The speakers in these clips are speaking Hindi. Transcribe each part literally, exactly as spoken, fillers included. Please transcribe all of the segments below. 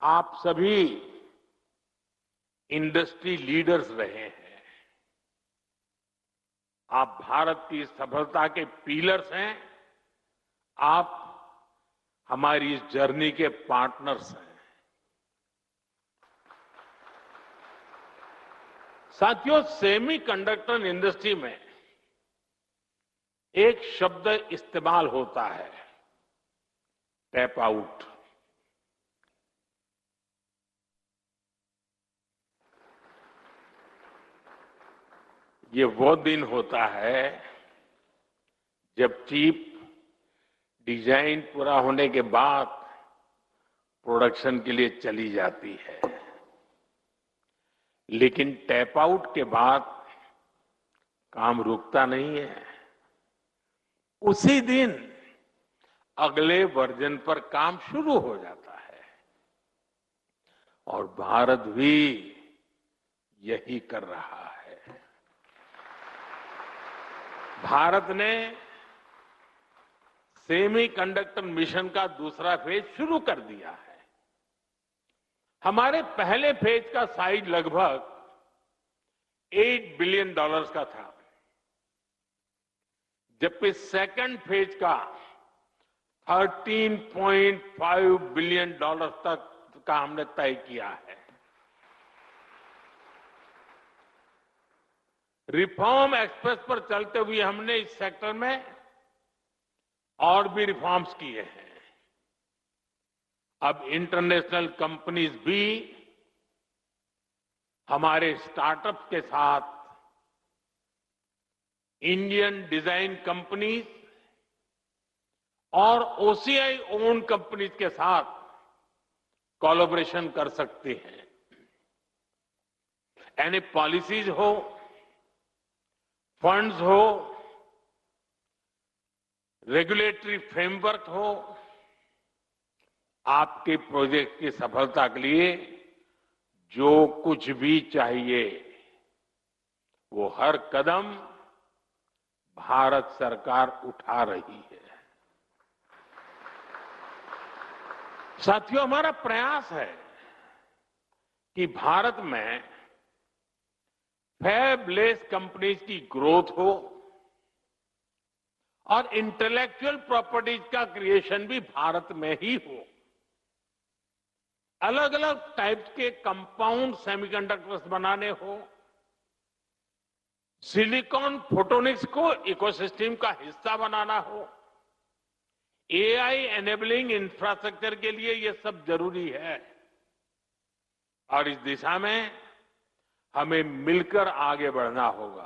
आप सभी इंडस्ट्री लीडर्स रहे हैं। आप भारत की सफलता के पिलर्स हैं। आप हमारी इस जर्नी के पार्टनर्स हैं। साथियों, सेमीकंडक्टर इंडस्ट्री में एक शब्द इस्तेमाल होता है, टैप आउट। ये वो दिन होता है जब चिप डिजाइन पूरा होने के बाद प्रोडक्शन के लिए चली जाती है, लेकिन टैप आउट के बाद काम रुकता नहीं है। उसी दिन अगले वर्जन पर काम शुरू हो जाता है और भारत भी यही कर रहा है। भारत ने सेमीकंडक्टर मिशन का दूसरा फेज शुरू कर दिया है। हमारे पहले फेज का साइज लगभग आठ बिलियन डॉलर्स का था, जबकि सेकंड फेज का तेरह पॉइंट पाँच बिलियन डॉलर तक का हमने तय किया है। रिफॉर्म एक्सप्रेस पर चलते हुए हमने इस सेक्टर में और भी रिफॉर्म्स किए हैं। अब इंटरनेशनल कंपनीज भी हमारे स्टार्टअप के साथ इंडियन डिजाइन कंपनीज और ओसीआई ओन कंपनीज के साथ कोलैबोरेशन कर सकते हैं। यानी पॉलिसीज हो, फंड्स हो, रेगुलेटरी फ्रेमवर्क हो, आपके प्रोजेक्ट की सफलता के लिए जो कुछ भी चाहिए वो हर कदम भारत सरकार उठा रही है। साथियों, हमारा प्रयास है कि भारत में फैबलेस कंपनीज की ग्रोथ हो और इंटेलेक्चुअल प्रॉपर्टीज का क्रिएशन भी भारत में ही हो। अलग अलग टाइप के कंपाउंड सेमीकंडक्टर्स बनाने हो, सिलिकॉन फोटोनिक्स को इकोसिस्टम का हिस्सा बनाना हो, एआई एनेबलिंग इंफ्रास्ट्रक्चर के लिए ये सब जरूरी है और इस दिशा में हमें मिलकर आगे बढ़ना होगा।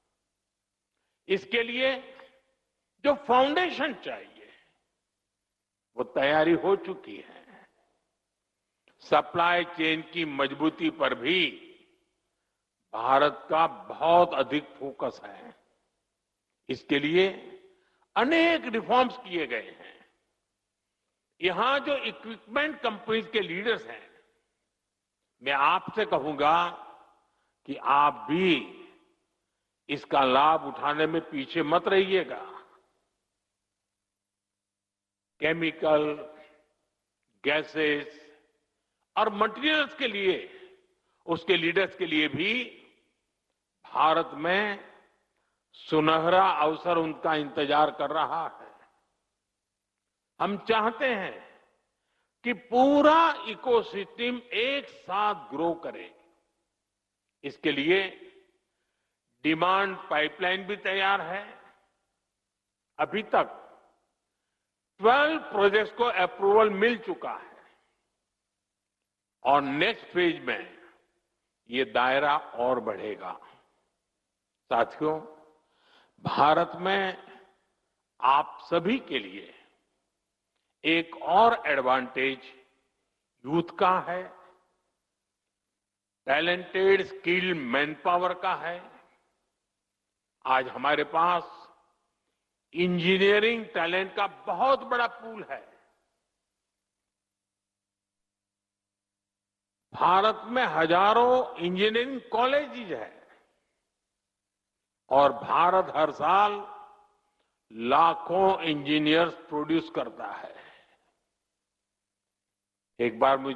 इसके लिए जो फाउंडेशन चाहिए वो तैयारी हो चुकी है। सप्लाई चेन की मजबूती पर भी भारत का बहुत अधिक फोकस है। इसके लिए अनेक रिफॉर्म्स किए गए हैं। यहां जो इक्विपमेंट कंपनीज के लीडर्स हैं, मैं आपसे कहूंगा कि आप भी इसका लाभ उठाने में पीछे मत रहिएगा। केमिकल, गैसेस और मटेरियल्स के लिए, उसके लीडर्स के लिए भी भारत में सुनहरा अवसर उनका इंतजार कर रहा है। हम चाहते हैं कि पूरा इकोसिस्टम एक साथ ग्रो करे। इसके लिए डिमांड पाइपलाइन भी तैयार है। अभी तक बारह प्रोजेक्ट्स को अप्रूवल मिल चुका है और नेक्स्ट फेज में ये दायरा और बढ़ेगा। साथियों, भारत में आप सभी के लिए एक और एडवांटेज यूथ का है, टैलेंटेड स्किल्ड मैन पावर का है। आज हमारे पास इंजीनियरिंग टैलेंट का बहुत बड़ा पूल है। भारत में हजारों इंजीनियरिंग कॉलेजेस हैं और भारत हर साल लाखों इंजीनियर्स प्रोड्यूस करता है। एक बार मुझे